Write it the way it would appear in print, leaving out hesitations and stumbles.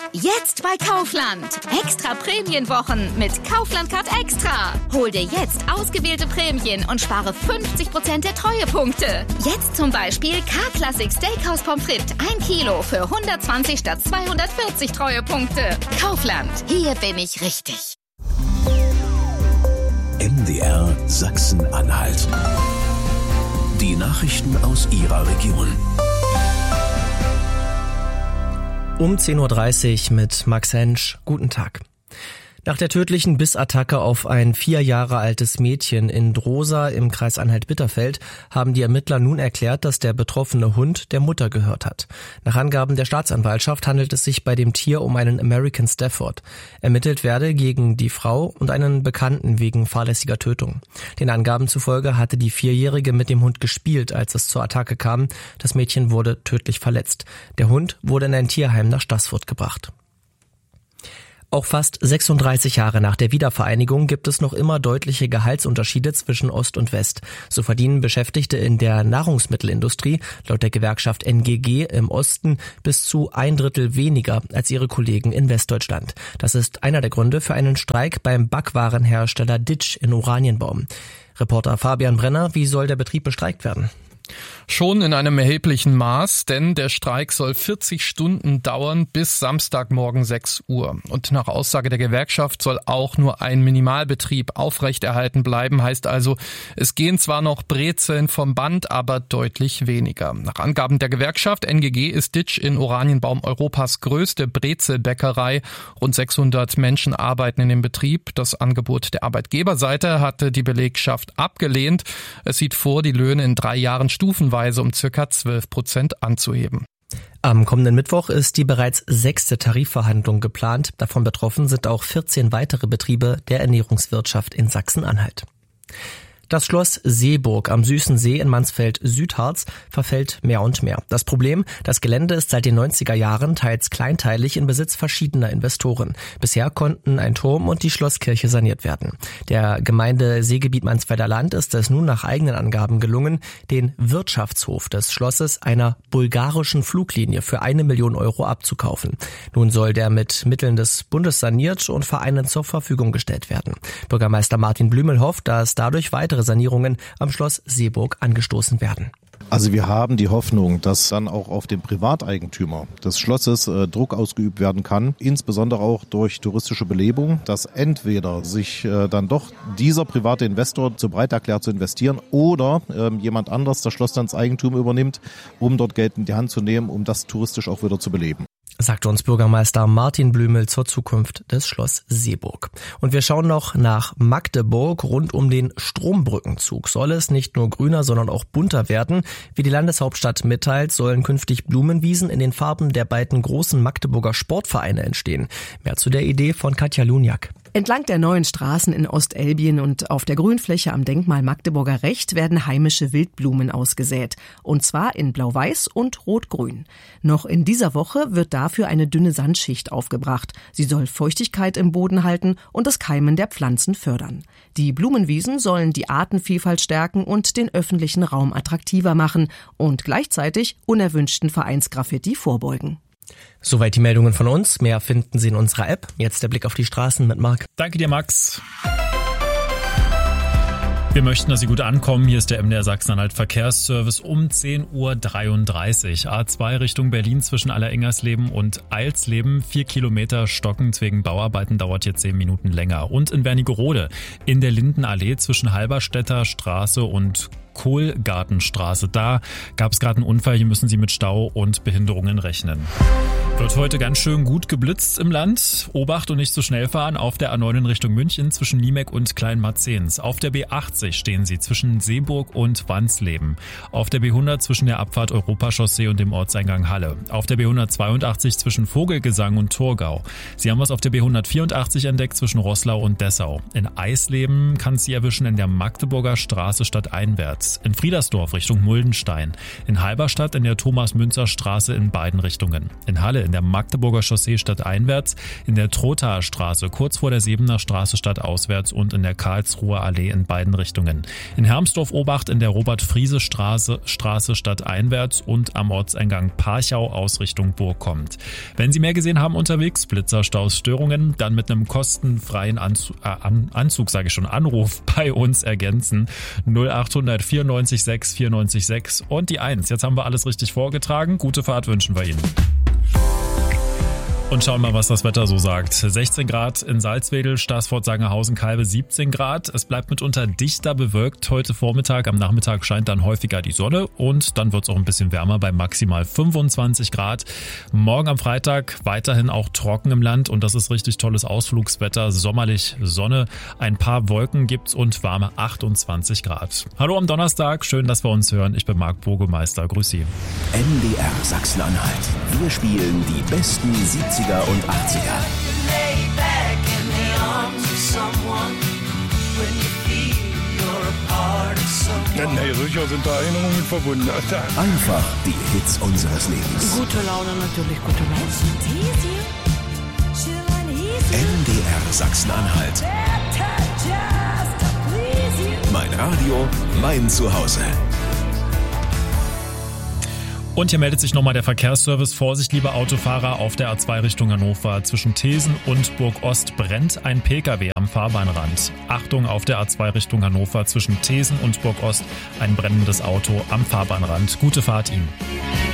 Jetzt bei Kaufland. Extra Prämienwochen mit Kaufland Card Extra. Hol dir jetzt ausgewählte Prämien und spare 50% der Treuepunkte. Jetzt zum Beispiel K-Classic Steakhouse Pommes frites 1 Kilo für 120 statt 240 Treuepunkte. Kaufland. Hier bin ich richtig. MDR Sachsen-Anhalt. Die Nachrichten aus Ihrer Region. Um 10.30 Uhr mit Max Hensch. Guten Tag. Nach der tödlichen Bissattacke auf ein 4 Jahre altes Mädchen in Drosa im Kreis Anhalt-Bitterfeld haben die Ermittler nun erklärt, dass der betroffene Hund der Mutter gehört hat. Nach Angaben der Staatsanwaltschaft handelt es sich bei dem Tier um einen American Stafford. Ermittelt werde gegen die Frau und einen Bekannten wegen fahrlässiger Tötung. Den Angaben zufolge hatte die 4-Jährige mit dem Hund gespielt, als es zur Attacke kam. Das Mädchen wurde tödlich verletzt. Der Hund wurde in ein Tierheim nach Staßfurt gebracht. Auch fast 36 Jahre nach der Wiedervereinigung gibt es noch immer deutliche Gehaltsunterschiede zwischen Ost und West. So verdienen Beschäftigte in der Nahrungsmittelindustrie laut der Gewerkschaft NGG im Osten bis zu 1/3 weniger als ihre Kollegen in Westdeutschland. Das ist einer der Gründe für einen Streik beim Backwarenhersteller Ditsch in Oranienbaum. Reporter Fabian Brenner, wie soll der Betrieb bestreikt werden? Schon in einem erheblichen Maß, denn der Streik soll 40 Stunden dauern bis Samstagmorgen 6 Uhr. Und nach Aussage der Gewerkschaft soll auch nur ein Minimalbetrieb aufrechterhalten bleiben. Heißt also, es gehen zwar noch Brezeln vom Band, aber deutlich weniger. Nach Angaben der Gewerkschaft NGG ist Ditsch in Oranienbaum Europas größte Brezelbäckerei. Rund 600 Menschen arbeiten in dem Betrieb. Das Angebot der Arbeitgeberseite hatte die Belegschaft abgelehnt. Es sieht vor, die Löhne in 3 Jahren stufenweise um ca. 12% anzuheben. Am kommenden Mittwoch ist die bereits 6. Tarifverhandlung geplant. Davon betroffen sind auch 14 weitere Betriebe der Ernährungswirtschaft in Sachsen-Anhalt. Das Schloss Seeburg am Süßen See in Mansfeld-Südharz verfällt mehr und mehr. Das Problem, das Gelände ist seit den 90er Jahren teils kleinteilig in Besitz verschiedener Investoren. Bisher konnten ein Turm und die Schlosskirche saniert werden. Der Gemeinde Seegebiet Mansfelder Land ist es nun nach eigenen Angaben gelungen, den Wirtschaftshof des Schlosses einer bulgarischen Fluglinie für 1 Million Euro abzukaufen. Nun soll der mit Mitteln des Bundes saniert und Vereinen zur Verfügung gestellt werden. Bürgermeister Martin Blümel hofft, dass dadurch weitere Sanierungen am Schloss Seeburg angestoßen werden. Also wir haben die Hoffnung, dass dann auch auf den Privateigentümer des Schlosses Druck ausgeübt werden kann, insbesondere auch durch touristische Belebung, dass entweder sich dann doch dieser private Investor zu bereit erklärt zu investieren oder jemand anders das Schloss dann ins Eigentum übernimmt, um dort Geld in die Hand zu nehmen, um das touristisch auch wieder zu beleben. Sagte uns Bürgermeister Martin Blümel zur Zukunft des Schloss Seeburg. Und wir schauen noch nach Magdeburg. Rund um den Strombrückenzug soll es nicht nur grüner, sondern auch bunter werden. Wie die Landeshauptstadt mitteilt, sollen künftig Blumenwiesen in den Farben der beiden großen Magdeburger Sportvereine entstehen. Mehr zu der Idee von Katja Luniak. Entlang der neuen Straßen in Ostelbien und auf der Grünfläche am Denkmal Magdeburger Recht werden heimische Wildblumen ausgesät. Und zwar in Blau-Weiß und Rot-Grün. Noch in dieser Woche wird dafür eine dünne Sandschicht aufgebracht. Sie soll Feuchtigkeit im Boden halten und das Keimen der Pflanzen fördern. Die Blumenwiesen sollen die Artenvielfalt stärken und den öffentlichen Raum attraktiver machen und gleichzeitig unerwünschten Vereinsgraffiti vorbeugen. Soweit die Meldungen von uns. Mehr finden Sie in unserer App. Jetzt der Blick auf die Straßen mit Marc. Danke dir, Max. Wir möchten, dass Sie gut ankommen. Hier ist der MDR Sachsen-Anhalt Verkehrsservice um 10.33 Uhr. A2 Richtung Berlin zwischen Allerengersleben und Eilsleben. 4 Kilometer stockend wegen Bauarbeiten, dauert jetzt 10 Minuten länger. Und in Wernigerode in der Lindenallee zwischen Halberstädter Straße und Kohlgartenstraße. Da gab es gerade einen Unfall. Hier müssen Sie mit Stau und Behinderungen rechnen. Wird heute ganz schön gut geblitzt im Land. Obacht und nicht zu schnell fahren auf der A9 in Richtung München zwischen Niemek und Kleinmarzens. Auf der B80 stehen Sie zwischen Seeburg und Wansleben. Auf der B100 zwischen der Abfahrt Europachaussee und dem Ortseingang Halle. Auf der B182 zwischen Vogelgesang und Torgau. Sie haben was auf der B184 entdeckt zwischen Roßlau und Dessau. In Eisleben kann es Sie erwischen in der Magdeburger Straße stadteinwärts. unterwegs. In Friedersdorf Richtung Muldenstein. In Halberstadt in der Thomas-Münzer-Straße in beiden Richtungen. In Halle in der Magdeburger Chaussee stadteinwärts, in der Trothaer Straße kurz vor der Sebener Straße stadtauswärts und in der Karlsruher Allee in beiden Richtungen. In Hermsdorf-Obacht in der Robert-Friese-Straße stadteinwärts und am Ortseingang Parchau aus Richtung Burg kommt. Wenn Sie mehr gesehen haben unterwegs, Blitzerstaus, Störungen, dann mit einem kostenfreien Anruf bei uns ergänzen. 0800 94 6 94 6 und die 1. Jetzt haben wir alles richtig vorgetragen. Gute Fahrt wünschen wir Ihnen. Und schauen wir mal, was das Wetter so sagt. 16 Grad in Salzwedel, Staßfurt, Sangerhausen, Calbe 17 Grad. Es bleibt mitunter dichter bewölkt heute Vormittag. Am Nachmittag scheint dann häufiger die Sonne und dann wird es auch ein bisschen wärmer bei maximal 25 Grad. Morgen am Freitag weiterhin auch trocken im Land und das ist richtig tolles Ausflugswetter. Sommerlich Sonne, ein paar Wolken gibt's und warme 28 Grad. Hallo am Donnerstag, schön, dass wir uns hören. Ich bin Marc Burgemeister. Grüß Sie. NDR Sachsen-Anhalt. Wir spielen die besten 70er und 80er. Nee, sicher sind da Erinnerungen verbunden. Einfach die Hits unseres Lebens. Gute Laune, natürlich gute Laune. NDR Sachsen-Anhalt. Mein Radio, mein Zuhause. Und hier meldet sich nochmal der Verkehrsservice. Vorsicht, liebe Autofahrer, auf der A2 Richtung Hannover. Zwischen Thesen und Burg-Ost brennt ein Pkw am Fahrbahnrand. Achtung, auf der A2 Richtung Hannover. Zwischen Thesen und Burg-Ost ein brennendes Auto am Fahrbahnrand. Gute Fahrt Ihnen.